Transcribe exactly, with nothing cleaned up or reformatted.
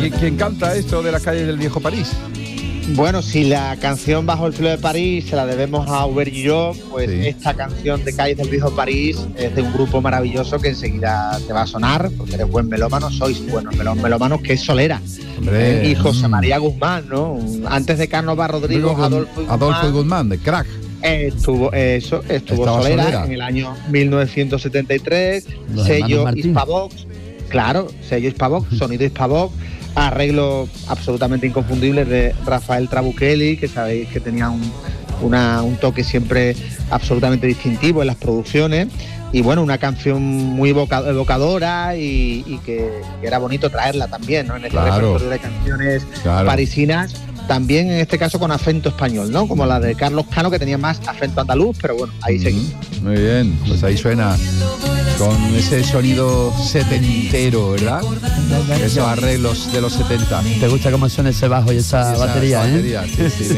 ¿quién, quién canta esto de la calle del viejo París? Bueno, si la canción Bajo el filo de París se la debemos a Hubert y yo, pues sí. Esta canción de Calles del Viejo París es de un grupo maravilloso que enseguida te va a sonar, porque eres buen melómano, sois buenos melómanos, que es Solera. Eh, y José María Guzmán, ¿no? Antes de Cánova Rodrigo, Adolfo y Guzmán. Adolfo y Guzmán, de Crack. Estuvo eso, estuvo Solera, Solera en el año mil novecientos setenta y tres, Los sello Hispavox, claro, sello Hispavox, sonido Hispavox. Arreglos absolutamente inconfundibles de Rafael Trabuchelli, que sabéis que tenía un, una, un toque siempre absolutamente distintivo en las producciones, y bueno, una canción muy evoca, evocadora y, y que, que era bonito traerla también, ¿no? En este claro. repertorio de canciones claro. parisinas, también en este caso con acento español, ¿no? Como la de Carlos Cano, que tenía más acento andaluz, pero bueno, ahí mm-hmm. seguimos. Muy bien, pues ahí suena con ese sonido setentero, ¿verdad? Esos arreglos de los setenta. ¿Te gusta cómo suena ese bajo y esa, esa batería, esa eh? batería sí, sí.